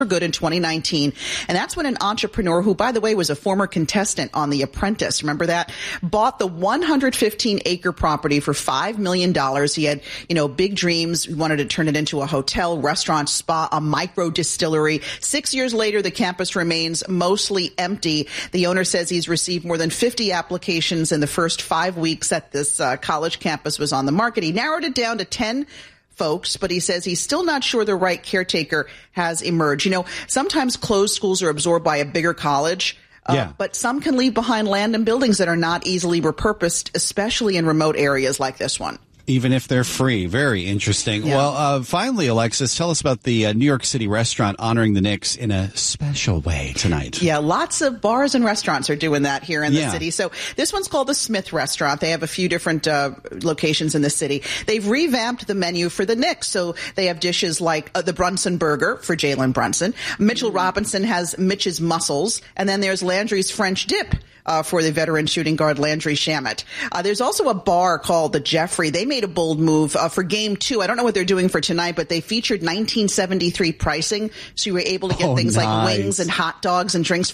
good in 2019. And that's when an entrepreneur who, by the way, was a former contestant on The Apprentice, remember that, bought the 115-acre property for $5 million. He had, big dreams. He wanted to turn it into a hotel, restaurant, spa, a micro distillery. 6 years later, the campus remains mostly empty. The owner says he's received more than 50 applications in the first 5 weeks that this college campus was on the market. He narrowed it down to 10 folks, but he says he's still not sure the right caretaker has emerged. Sometimes closed schools are absorbed by a bigger college, but some can leave behind land and buildings that are not easily repurposed, especially in remote areas like this one. Even if they're free. Very interesting. Yeah. Well, finally, Alexis, tell us about the New York City restaurant honoring the Knicks in a special way tonight. Yeah, lots of bars and restaurants are doing that here in the city. So this one's called the Smith Restaurant. They have a few different locations in the city. They've revamped the menu for the Knicks. So they have dishes like the Brunson Burger for Jalen Brunson. Mitchell Robinson has Mitch's Mussels. And then there's Landry's French Dip for the veteran shooting guard Landry Shamet. There's also a bar called the Jeffrey. They made a bold move for Game 2. I don't know what they're doing for tonight, but they featured 1973 pricing. So you were able to get things like wings and hot dogs and drinks for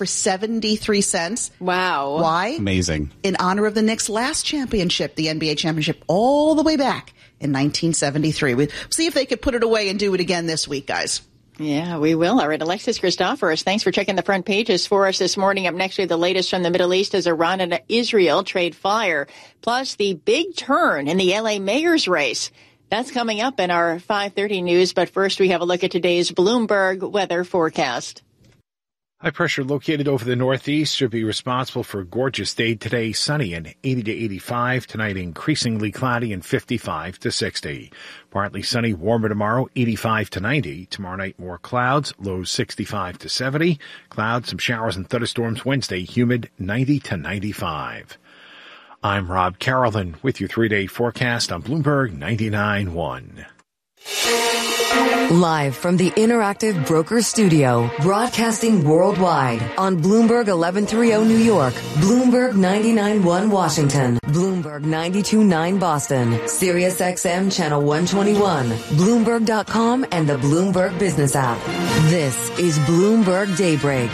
73 cents. Wow. Why? Amazing. In honor of the Knicks' last championship, the NBA championship, all the way back in 1973. We'll see if they could put it away and do it again this week, guys. Yeah, we will. All right, Alexis Christoforous, thanks for checking the front pages for us this morning. Up next, we have the latest from the Middle East as Iran and Israel trade fire, plus the big turn in the L.A. mayor's race. That's coming up in our 5:30 news, but first we have a look at today's Bloomberg weather forecast. High pressure located over the northeast should be responsible for a gorgeous day today. Sunny and 80 to 85. Tonight increasingly cloudy and 55 to 60. Partly sunny, warmer tomorrow, 85 to 90. Tomorrow night more clouds, lows 65 to 70. Clouds, some showers and thunderstorms Wednesday, humid 90 to 95. I'm Rob Carolyn with your 3-day forecast on Bloomberg 99.1. Live from the Interactive Broker Studio, broadcasting worldwide on Bloomberg 1130 New York, Bloomberg 99.1 Washington, Bloomberg 92.9 Boston, Sirius XM Channel 121, Bloomberg.com and the Bloomberg Business app. This is Bloomberg Daybreak.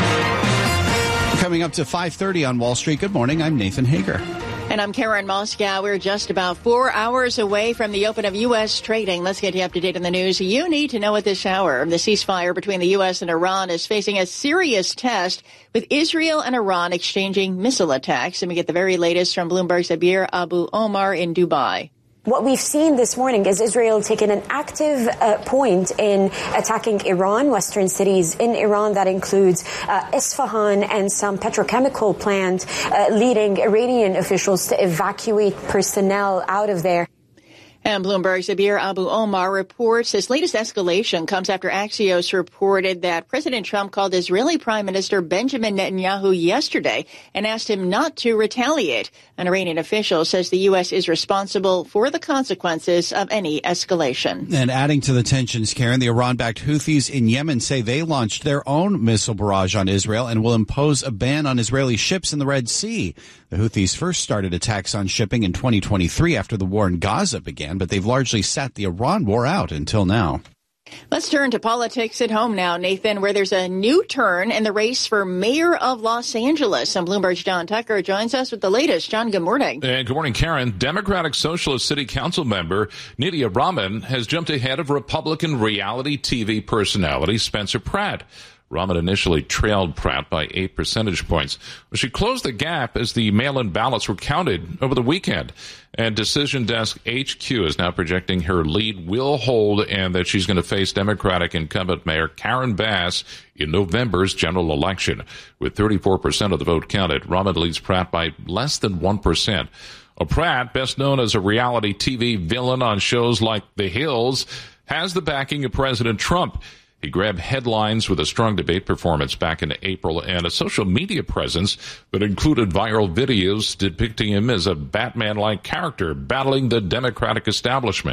Coming up to 5:30 on Wall Street. Good morning. I'm Nathan Hager. And I'm Karen Moscow. We're just about 4 hours away from the open of U.S. trading. Let's get you up to date on the news you need to know at this hour. The ceasefire between the U.S. and Iran is facing a serious test, with Israel and Iran exchanging missile attacks. And we get the very latest from Bloomberg's Abir Abu Omar in Dubai. What we've seen this morning is Israel taking an active point in attacking Iran, western cities in Iran. That includes Isfahan and some petrochemical plant, leading Iranian officials to evacuate personnel out of there. And Bloomberg's Abir Abu Omar reports this latest escalation comes after Axios reported that President Trump called Israeli Prime Minister Benjamin Netanyahu yesterday and asked him not to retaliate. An Iranian official says the U.S. is responsible for the consequences of any escalation. And adding to the tensions, Karen, the Iran-backed Houthis in Yemen say they launched their own missile barrage on Israel and will impose a ban on Israeli ships in the Red Sea. The Houthis first started attacks on shipping in 2023 after the war in Gaza began, but they've largely sat the Iran war out until now. Let's turn to politics at home now, Nathan, where there's a new turn in the race for mayor of Los Angeles. And Bloomberg's John Tucker joins us with the latest. John, good morning. And good morning, Karen. Democratic Socialist City Council member Nydia Rahman has jumped ahead of Republican reality TV personality Spencer Pratt. Rahman initially trailed Pratt by 8 percentage points. She closed the gap as the mail-in ballots were counted over the weekend. And Decision Desk HQ is now projecting her lead will hold and that she's going to face Democratic incumbent Mayor Karen Bass in November's general election. With 34% of the vote counted, Rahman leads Pratt by less than 1%. Pratt, best known as a reality TV villain on shows like The Hills, has the backing of President Trump. He grabbed headlines with a strong debate performance back in April and a social media presence that included viral videos depicting him as a Batman-like character battling the Democratic establishment.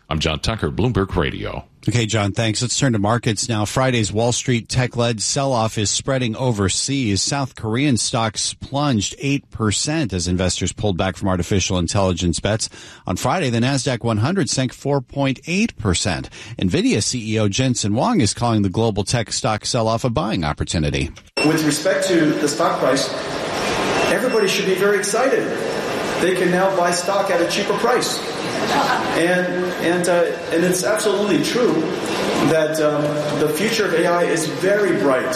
I'm John Tucker, Bloomberg Radio. Okay, John, thanks. Let's turn to markets now. Friday's Wall Street tech-led sell-off is spreading overseas. South Korean stocks plunged 8% as investors pulled back from artificial intelligence bets. On Friday, the Nasdaq 100 sank 4.8%. NVIDIA CEO Jensen Huang is calling the global tech stock sell-off a buying opportunity. With respect to the stock price, everybody should be very excited. They can now buy stock at a cheaper price. And it's absolutely true that the future of AI is very bright.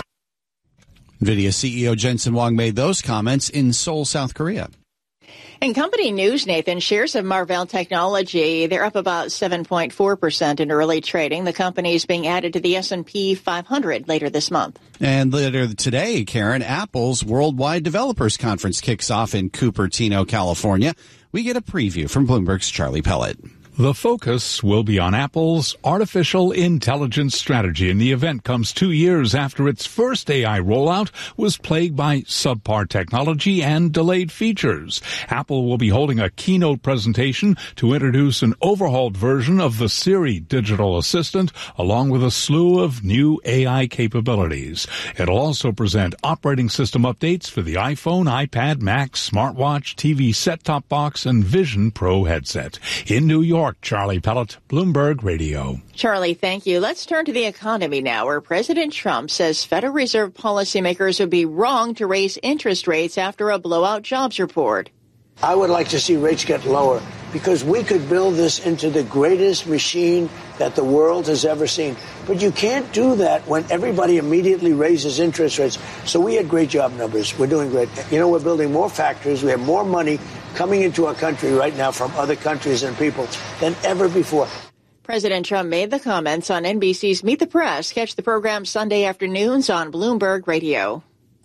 NVIDIA CEO Jensen Huang made those comments in Seoul, South Korea. In company news, Nathan, shares of Marvell Technology, they're up about 7.4% in early trading. The company is being added to the S&P 500 later this month. And later today, Karen, Apple's Worldwide Developers Conference kicks off in Cupertino, California. We get a preview from Bloomberg's Charlie Pellet. The focus will be on Apple's artificial intelligence strategy, and the event comes 2 years after its first AI rollout was plagued by subpar technology and delayed features. Apple will be holding a keynote presentation to introduce an overhauled version of the Siri digital assistant, along with a slew of new AI capabilities. It'll also present operating system updates for the iPhone, iPad, Mac, smartwatch, TV set-top box, and Vision Pro headset. In New York, Charlie Pellet, Bloomberg Radio. Charlie, thank you. Let's turn to the economy now, where President Trump says Federal Reserve policymakers would be wrong to raise interest rates after a blowout jobs report. I would like to see rates get lower because we could build this into the greatest machine that the world has ever seen. But you can't do that when everybody immediately raises interest rates. So we had great job numbers. We're doing great. You know, we're building more factories. We have more money coming into our country right now from other countries and people than ever before. President Trump made the comments on NBC's Meet the Press. Catch the program Sunday afternoons on Bloomberg Radio.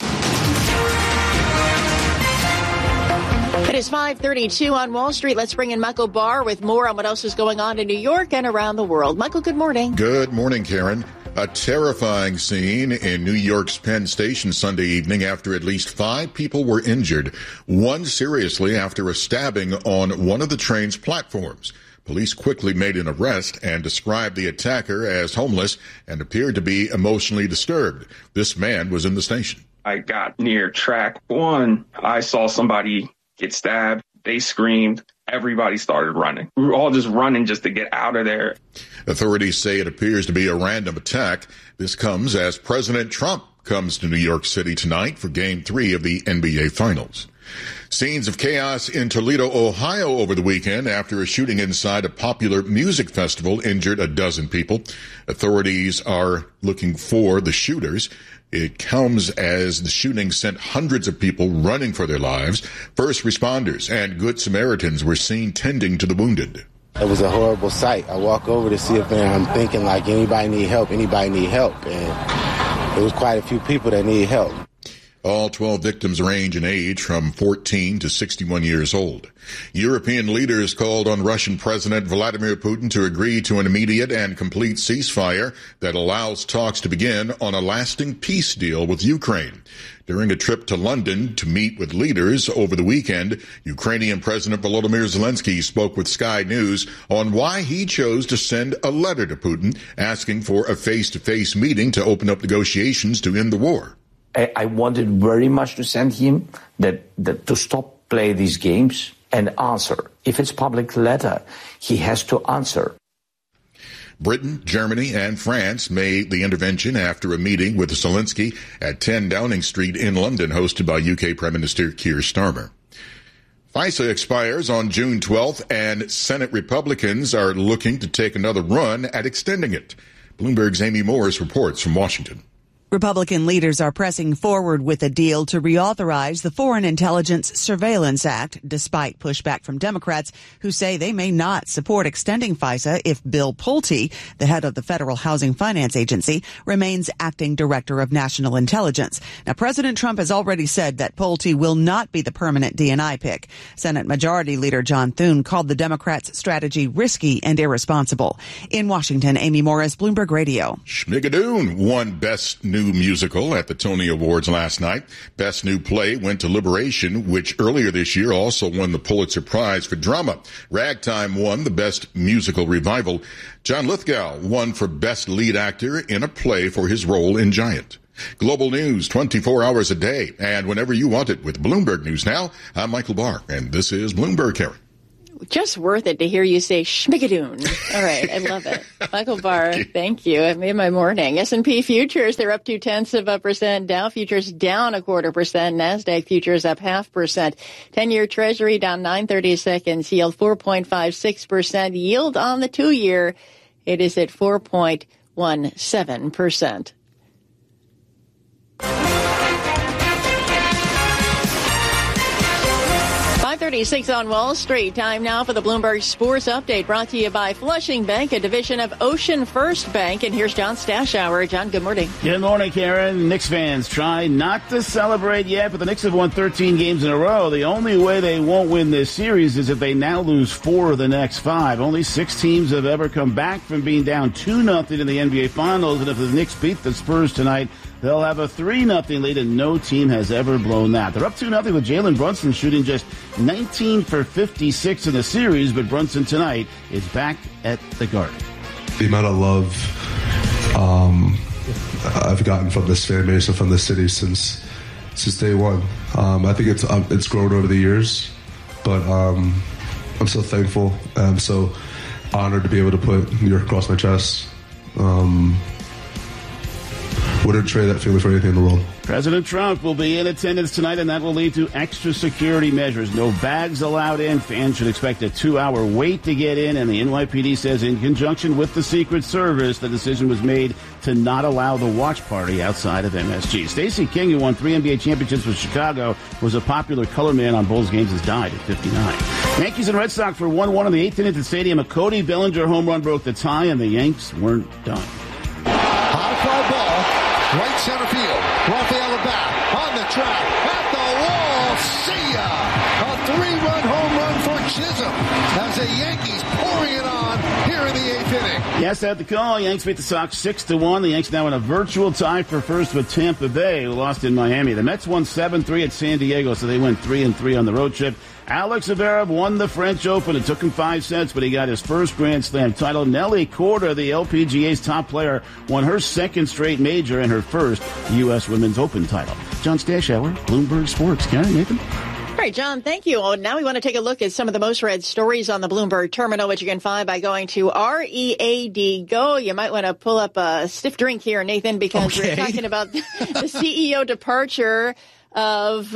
It is 5:32 on Wall Street. Let's bring in Michael Barr with more on what else is going on in New York and around the world. Michael, good morning. Good morning, Karen. A terrifying scene in New York's Penn Station Sunday evening after at least 5 people were injured, one seriously after a stabbing on one of the train's platforms. Police quickly made an arrest and described the attacker as homeless and appeared to be emotionally disturbed. This man was in the station. I got near track 1. I saw somebody get stabbed. They screamed. Everybody started running. We were all just running just to get out of there. Authorities say it appears to be a random attack. This comes as President Trump comes to New York City tonight for Game 3 of the NBA Finals. Scenes of chaos in Toledo, Ohio over the weekend after a shooting inside a popular music festival injured a dozen people. Authorities are looking for the shooters. It comes as the shooting sent hundreds of people running for their lives. First responders and Good Samaritans were seen tending to the wounded. It was a horrible sight. I walk over to see if I'm thinking like anybody need help. And there was quite a few people that need help. All 12 victims range in age from 14 to 61 years old. European leaders called on Russian President Vladimir Putin to agree to an immediate and complete ceasefire that allows talks to begin on a lasting peace deal with Ukraine. During a trip to London to meet with leaders over the weekend, Ukrainian President Volodymyr Zelensky spoke with Sky News on why he chose to send a letter to Putin asking for a face-to-face meeting to open up negotiations to end the war. I wanted very much to send him that to stop play these games and answer. If it's public letter, he has to answer. Britain, Germany, and France made the intervention after a meeting with Zelensky at 10 Downing Street in London, hosted by UK Prime Minister Keir Starmer. FISA expires on June 12th, and Senate Republicans are looking to take another run at extending it. Bloomberg's Amy Morris reports from Washington. Republican leaders are pressing forward with a deal to reauthorize the Foreign Intelligence Surveillance Act, despite pushback from Democrats who say they may not support extending FISA if Bill Pulte, the head of the Federal Housing Finance Agency, remains acting director of national intelligence. Now, President Trump has already said that Pulte will not be the permanent DNI pick. Senate Majority Leader John Thune called the Democrats' strategy risky and irresponsible. In Washington, Amy Morris, Bloomberg Radio. Schmigadoon won Best New New Musical at the Tony Awards last night. Best New Play went to Liberation, which earlier this year also won the Pulitzer Prize for drama. Ragtime won the Best Musical Revival. John Lithgow won for Best Lead Actor in a Play for his role in Giant. Global news 24 hours a day and whenever you want it with Bloomberg News Now. I'm Michael Barr, and this is Bloomberg, Karen. Just worth it to hear you say schmigadoon. All right, I love it. Michael Barr, thank you. I've made my morning. S&P futures, they're up 0.2%. Dow futures down 0.25%. NASDAQ futures up 0.5%. 10-year Treasury down 9/32. Yield 4.56%. Yield on the 2-year, it is at 4.17%. 5:36 on Wall Street. Time now for the Bloomberg Sports Update, brought to you by Flushing Bank, a division of Ocean First Bank. And here's John Stashower. John, good morning. Good morning, Karen. Knicks fans try not to celebrate yet, but the Knicks have won 13 games in a row. The only way they won't win this series is if they now lose 4 of the next 5. Only 6 teams have ever come back from being down 2-0 in the NBA Finals, and if the Knicks beat the Spurs tonight, they'll have a 3-0 lead, and no team has ever blown that. They're up 2-0 with Jalen Brunson shooting just 19 for 56 in the series, but Brunson tonight is back at the Garden. The amount of love I've gotten from this fan base and from the city since day one. I think it's grown over the years, but I'm so thankful. I'm so honored to be able to put New York across my chest. Wouldn't trade that feeling for anything in the world. President Trump will be in attendance tonight, and that will lead to extra security measures. No bags allowed in. Fans should expect a 2-hour wait to get in, and the NYPD says in conjunction with the Secret Service, the decision was made to not allow the watch party outside of MSG. Stacey King, who won 3 NBA championships with Chicago, was a popular color man on Bulls games, has died at 59. Yankees and Red Sox were 1-1 in the 8th inning at the stadium. A Cody Bellinger home run broke the tie, and the Yanks weren't done. High fly ball. Right center field. Rafael Abat on the track. At the wall. See ya. A 3-run home run for Chisholm as the Yankees pouring it on here in the 8th inning. Yes, at the call, Yanks beat the Sox 6-1. The Yanks now in a virtual tie for first with Tampa Bay, who lost in Miami. The Mets won 7-3 at San Diego, so they went 3-3 on the road trip. Alex Zverev won the French Open. It took him 5 sets, but he got his first Grand Slam title. Nelly Korda, the LPGA's top player, won her 2nd straight major and her first U.S. Women's Open title. John Stashower, Bloomberg Sports. Karen, Nathan? All right, John, thank you. Oh, now we want to take a look at some of the most read stories on the Bloomberg Terminal, which you can find by going to READ Go. You might want to pull up a stiff drink here, Nathan, because we're talking about the CEO departure of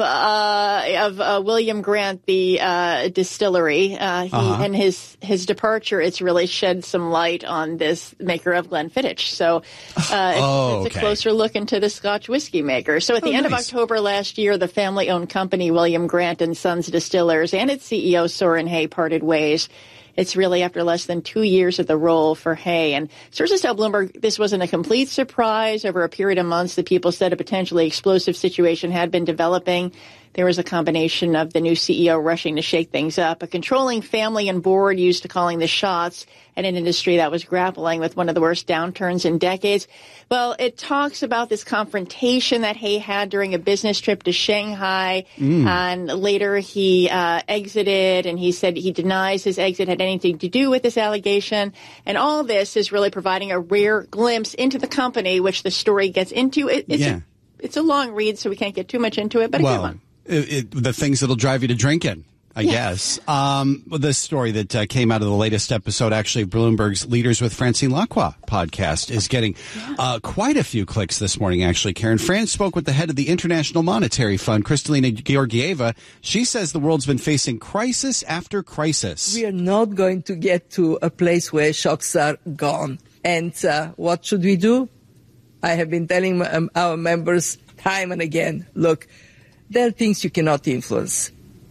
William Grant, the distillery. And his departure, it's really shed some light on this maker of Glenfiddich. So it's a closer look into the Scotch whiskey maker. So at the end of October last year, the family-owned company William Grant & Sons Distillers and its CEO Soren Hay parted ways. It's really after less than 2 years of the role for Hay. And sources tell Bloomberg this wasn't a complete surprise. Over a period of months, the people said a potentially explosive situation had been developing. There was a combination of the new CEO rushing to shake things up, a controlling family and board used to calling the shots, and an industry that was grappling with one of the worst downturns in decades. Well, it talks about this confrontation that Hay had during a business trip to Shanghai, and later he exited, and he said he denies his exit had anything to do with this allegation. And all this is really providing a rare glimpse into the company, which the story gets into. It's a long read, so we can't get too much into it, but a good one. The things that'll drive you to drinking, I guess. This story that came out of the latest episode, actually, Bloomberg's Leaders with Francine Lacroix podcast is getting quite a few clicks this morning, actually, Karen. Fran spoke with the head of the International Monetary Fund, Kristalina Georgieva. She says the world's been facing crisis after crisis. We are not going to get to a place where shocks are gone. And what should we do? I have been telling our members time and again, look, there are things you cannot influence,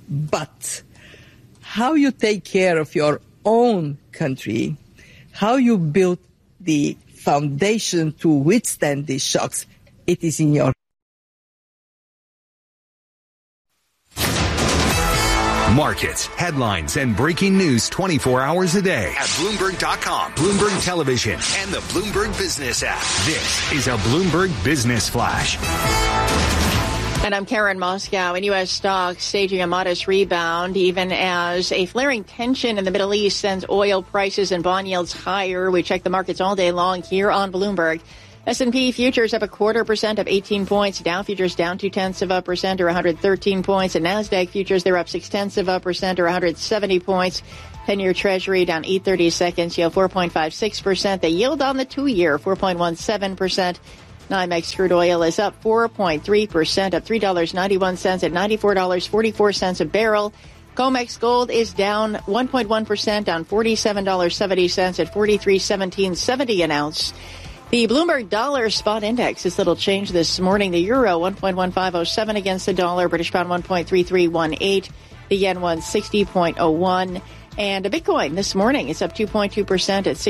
but how you take care of your own country, how you build the foundation to withstand these shocks, it is in your Markets, headlines, and breaking news 24 hours a day at Bloomberg.com, Bloomberg Television, and the Bloomberg Business app. This is a Bloomberg Business Flash. And I'm Karen Moscow. And U.S. stocks staging a modest rebound, even as a flaring tension in the Middle East sends oil prices and bond yields higher. We check the markets all day long here on Bloomberg. S&P futures up 0.25% up 18 points. Dow futures down 0.2% or 113 points. And NASDAQ futures, they're up 0.6% or 170 points. 10-year Treasury down 8/32, yield 4.56%. The yield on the 2-year, 4.17%. NYMEX crude oil is up 4.3%, up $3.91 at $94.44 a barrel. COMEX gold is down 1.1%, down $47.70 at $43.1770 an ounce. The Bloomberg Dollar Spot Index is little change this morning. The euro 1.1507 against the dollar, British pound 1.3318, the yen 160.01. And a Bitcoin this morning is up 2.2% at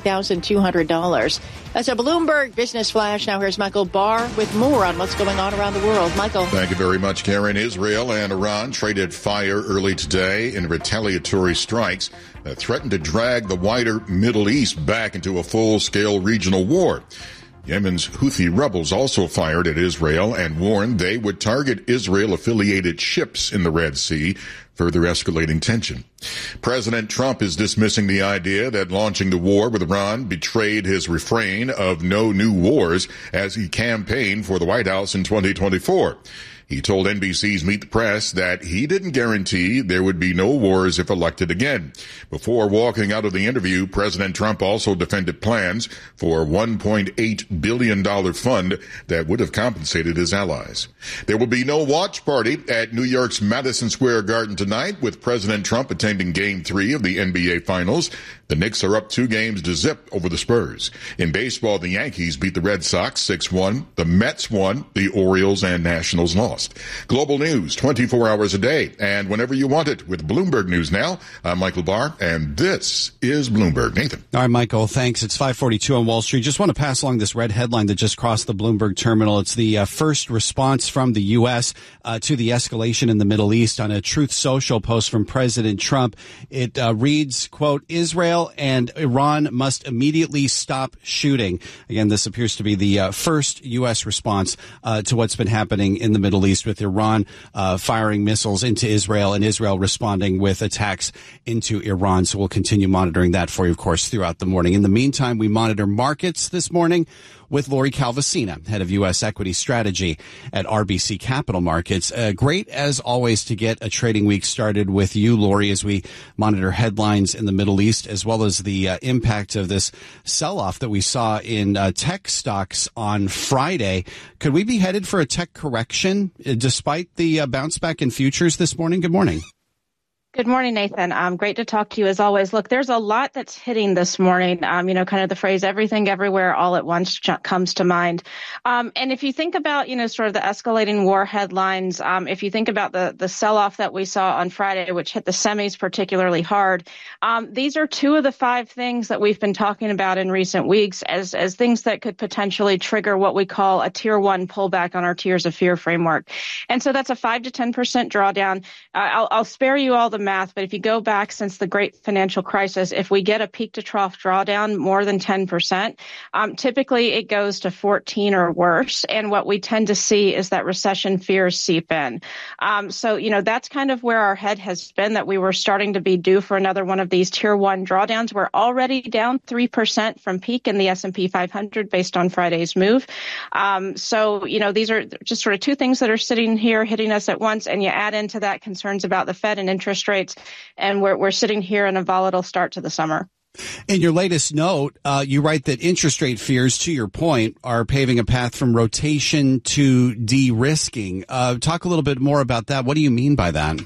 $63,200. That's a Bloomberg Business Flash. Now here's Michael Barr with more on what's going on around the world. Michael. Thank you very much, Karen. Israel and Iran traded fire early today in retaliatory strikes that threatened to drag the wider Middle East back into a full-scale regional war. Yemen's Houthi rebels also fired at Israel and warned they would target Israel-affiliated ships in the Red Sea, further escalating tension. President Trump is dismissing the idea that launching the war with Iran betrayed his refrain of no new wars as he campaigned for the White House in 2024. He told NBC's Meet the Press that he didn't guarantee there would be no wars if elected again. Before walking out of the interview, President Trump also defended plans for a $1.8 billion fund that would have compensated his allies. There will be no watch party at New York's Madison Square Garden tonight, with President Trump attending Game 3 of the NBA Finals. The Knicks are up 2-0 over the Spurs. In baseball, the Yankees beat the Red Sox 6-1. The Mets won. The Orioles and Nationals lost. Global news 24 hours a day and whenever you want it with Bloomberg News Now. I'm Michael Barr, and this is Bloomberg. Nathan. All right, Michael, thanks. It's 5:42 on Wall Street. Just want to pass along this red headline that just crossed the Bloomberg terminal. It's the first response from the U.S. To the escalation in the Middle East. On a Truth Social post from President Trump, it reads, quote, Israel and Iran must immediately stop shooting. Again, this appears to be the first U.S. response to what's been happening in the Middle East, with Iran firing missiles into Israel and Israel responding with attacks into Iran. So we'll continue monitoring that for you, of course, throughout the morning. In the meantime, we monitor markets this morning with Lori Calvasina, head of U.S. equity strategy at RBC Capital Markets. Great, as always, to get a trading week started with you, Lori, as we monitor headlines in the Middle East, as well as the impact of this sell-off that we saw in tech stocks on Friday. Could we be headed for a tech correction despite the bounce back in futures this morning? Good morning. Good morning, Nathan. Great to talk to you as always. Look, there's a lot that's hitting this morning. Kind of the phrase everything, everywhere, all at once comes to mind. And if you think about, sort of the escalating war headlines, if you think about the sell-off that we saw on Friday, which hit the semis particularly hard, these are two of the 5 things that we've been talking about in recent weeks as things that could potentially trigger what we call a tier 1 pullback on our tiers of fear framework. And so that's a 5 to 10% drawdown. I'll spare you all the math, but if you go back since the great financial crisis, if we get a peak to trough drawdown more than 10%, typically it goes to 14 or worse. And what we tend to see is that recession fears seep in. So that's kind of where our head has been, that we were starting to be due for another one of these tier 1 drawdowns. We're already down 3% from peak in the S&P 500 based on Friday's move. So these are just sort of two things that are sitting here hitting us at once. And you add into that concerns about the Fed and interest rates, and we're sitting here in a volatile start to the summer. In your latest note, you write that interest rate fears, to your point, are paving a path from rotation to de-risking. Talk a little bit more about that. What do you mean by that?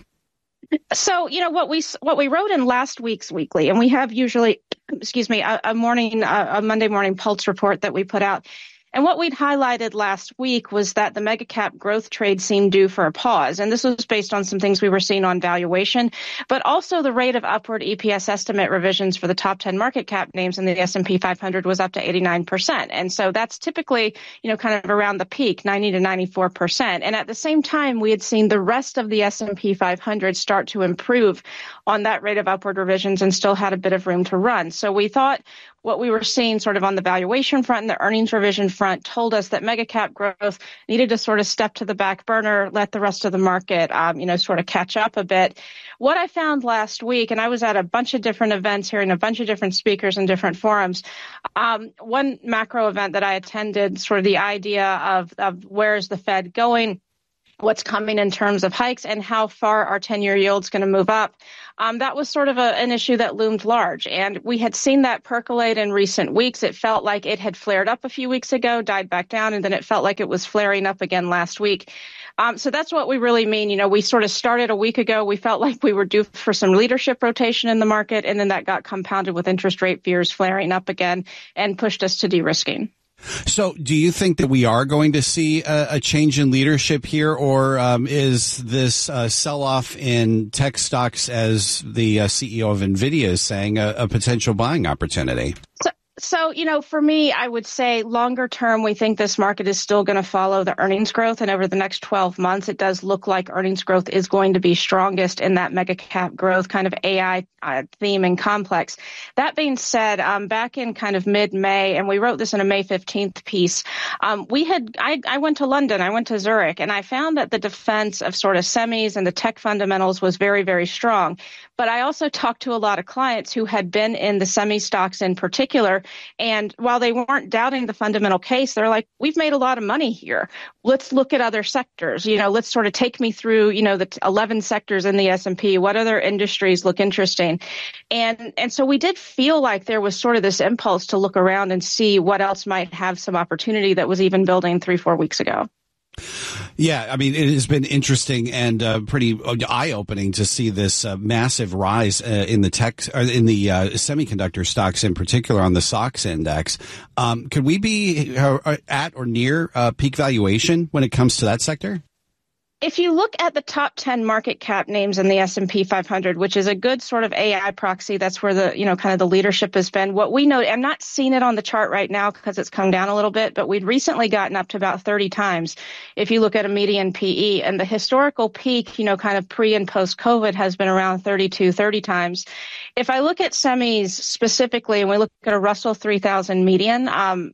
So, what we wrote in last week's weekly, and we have usually, a Monday morning pulse report that we put out. And what we'd highlighted last week was that the mega cap growth trade seemed due for a pause. And this was based on some things we were seeing on valuation, but also the rate of upward EPS estimate revisions for the top 10 market cap names in the S&P 500 was up to 89%. And so that's typically, kind of around the peak, 90 to 94%. And at the same time, we had seen the rest of the S&P 500 start to improve on that rate of upward revisions and still had a bit of room to run. So we thought what we were seeing sort of on the valuation front and the earnings revision front told us that mega cap growth needed to sort of step to the back burner, let the rest of the market, sort of catch up a bit. What I found last week, and I was at a bunch of different events, hearing a bunch of different speakers in different forums. One macro event that I attended, sort of the idea of where is the Fed going, what's coming in terms of hikes, and how far our 10-year yield's going to move up. That was sort of an issue that loomed large, and we had seen that percolate in recent weeks. It felt like it had flared up a few weeks ago, died back down, and then it felt like it was flaring up again last week. So that's what we really mean. We sort of started a week ago. We felt like we were due for some leadership rotation in the market, and then that got compounded with interest rate fears flaring up again and pushed us to de-risking. So do you think that we are going to see a change in leadership here, or is this sell-off in tech stocks, as the CEO of NVIDIA is saying, a potential buying opportunity? So, for me, I would say longer term, we think this market is still going to follow the earnings growth. And over the next 12 months, it does look like earnings growth is going to be strongest in that mega cap growth kind of AI theme and complex. That being said, back in kind of mid-May, and we wrote this in a May 15th piece, I went to London, I went to Zurich, and I found that the defense of sort of semis and the tech fundamentals was very, very strong. But I also talked to a lot of clients who had been in the semi stocks in particular. And while they weren't doubting the fundamental case, they're like, we've made a lot of money here. Let's look at other sectors. Let's sort of take me through, the 11 sectors in the S&P. What other industries look interesting? And so we did feel like there was sort of this impulse to look around and see what else might have some opportunity that was even building 3-4 weeks ago. Yeah, I mean, it has been interesting and pretty eye-opening to see this massive rise in the semiconductor stocks, in particular on the SOX index. Could we be at or near peak valuation when it comes to that sector? If you look at the top 10 market cap names in the S&P 500, which is a good sort of AI proxy, that's where the, kind of the leadership has been. What we know, I'm not seeing it on the chart right now because it's come down a little bit, but we'd recently gotten up to about 30 times. If you look at a median PE, and the historical peak, kind of pre and post COVID has been around 30 times. If I look at semis specifically, and we look at a Russell 3000 median,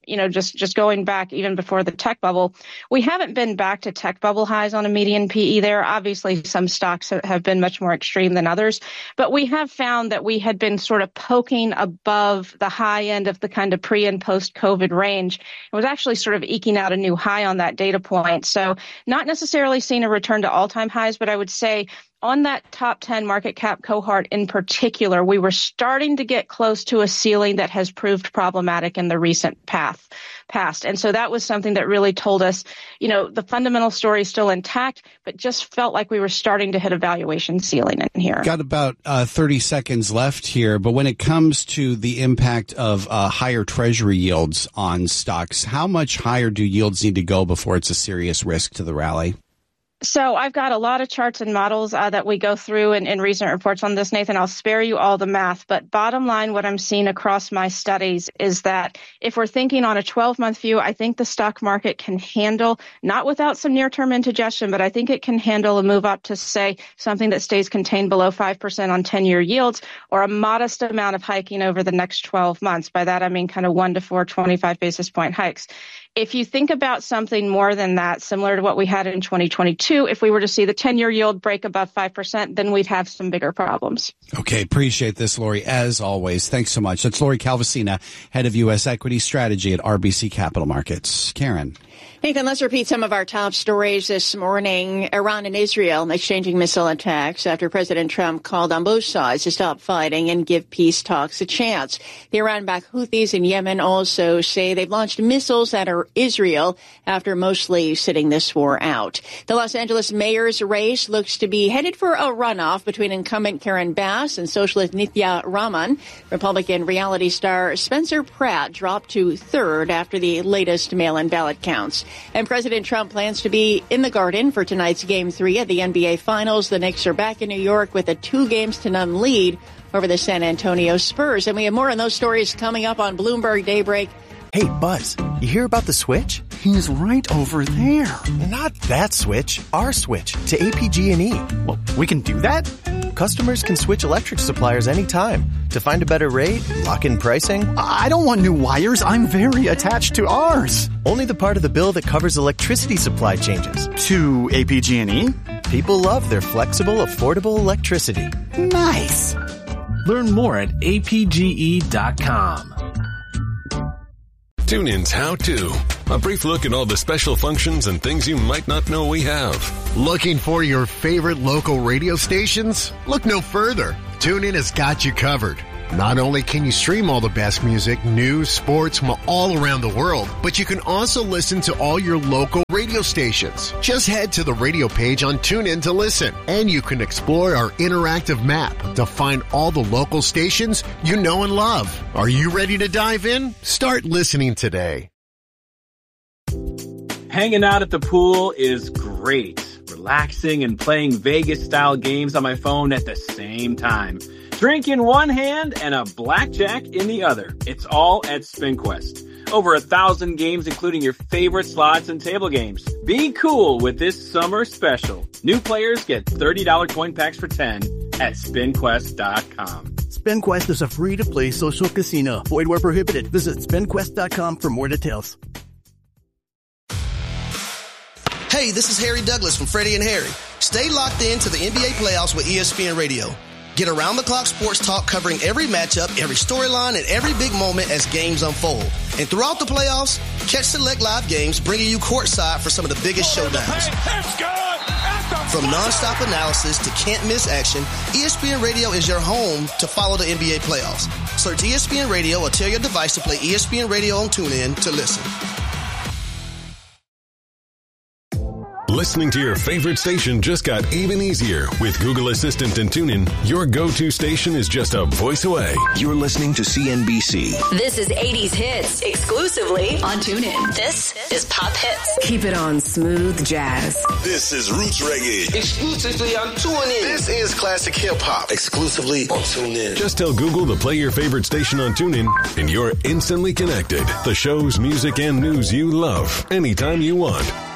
just going back even before the tech bubble, we haven't been back to tech bubble highs on a median PE there. Obviously, some stocks have been much more extreme than others, but we have found that we had been sort of poking above the high end of the kind of pre and post COVID range. It was actually sort of eking out a new high on that data point. So not necessarily seeing a return to all-time highs, but I would say on that top 10 market cap cohort in particular, we were starting to get close to a ceiling that has proved problematic in the recent past. And so that was something that really told us, the fundamental story is still intact, but just felt like we were starting to hit a valuation ceiling in here. Got about 30 seconds left here, but when it comes to the impact of higher treasury yields on stocks, how much higher do yields need to go before it's a serious risk to the rally? So I've got a lot of charts and models that we go through in recent reports on this, Nathan. I'll spare you all the math, but bottom line, what I'm seeing across my studies is that if we're thinking on a 12-month view, I think the stock market can handle, not without some near-term indigestion, but I think it can handle a move up to, say, something that stays contained below 5% on 10-year yields, or a modest amount of hiking over the next 12 months. By that, I mean kind of 1 to 4 25 basis point hikes. If you think about something more than that, similar to what we had in 2022, if we were to see the 10-year yield break above 5%, then we'd have some bigger problems. Okay, appreciate this, Lori, as always. Thanks so much. That's Lori Calvasina, head of U.S. Equity Strategy at RBC Capital Markets. Karen. Nathan, let's repeat some of our top stories this morning. Iran and Israel exchanging missile attacks after President Trump called on both sides to stop fighting and give peace talks a chance. The Iran-backed Houthis in Yemen also say they've launched missiles at for Israel after mostly sitting this war out. The Los Angeles mayor's race looks to be headed for a runoff between incumbent Karen Bass and socialist Nithya Raman. Republican reality star Spencer Pratt dropped to third after the latest mail-in ballot counts. And President Trump plans to be in the Garden for tonight's Game 3 of the NBA Finals. The Knicks are back in New York with a 2-0 lead over the San Antonio Spurs. And we have more on those stories coming up on Bloomberg Daybreak. Hey, Buzz, you hear about the switch? He's right over there. Not that switch, our switch to APG&E. Well, we can do that? Customers can switch electric suppliers anytime. To find a better rate, lock in pricing. I don't want new wires. I'm very attached to ours. Only the part of the bill that covers electricity supply changes. To APG&E? People love their flexible, affordable electricity. Nice. Learn more at apge.com. TuneIn's How To. A brief look at all the special functions and things you might not know we have. Looking for your favorite local radio stations? Look no further. TuneIn has got you covered. Not only can you stream all the best music, news, sports from all around the world, but you can also listen to all your local radio stations. Just head to the radio page on TuneIn to listen, and you can explore our interactive map to find all the local stations you know and love. Are you ready to dive in? Start listening today. Hanging out at the pool is great. Relaxing and playing Vegas-style games on my phone at the same time. Drink in one hand and a blackjack in the other. It's all at SpinQuest. Over 1,000 games, including your favorite slots and table games. Be cool with this summer special. New players get $30 coin packs for 10 at SpinQuest.com. SpinQuest is a free-to-play social casino. Void where prohibited. Visit SpinQuest.com for more details. Hey, this is Harry Douglas from Freddie and Harry. Stay locked in to the NBA playoffs with ESPN Radio. Get around-the-clock sports talk covering every matchup, every storyline, and every big moment as games unfold. And throughout the playoffs, catch select live games bringing you courtside for some of the biggest showdowns. From nonstop analysis to can't-miss action, ESPN Radio is your home to follow the NBA playoffs. Search ESPN Radio or tell your device to play ESPN Radio on TuneIn to listen. Listening to your favorite station just got even easier. With Google Assistant and TuneIn, your go-to station is just a voice away. You're listening to CNBC. This is 80s Hits, exclusively on TuneIn. This is Pop Hits. Keep it on Smooth Jazz. This is Roots Reggae. Exclusively on TuneIn. This is Classic Hip Hop. Exclusively on TuneIn. Just tell Google to play your favorite station on TuneIn, and you're instantly connected. The shows, music, and news you love, anytime you want.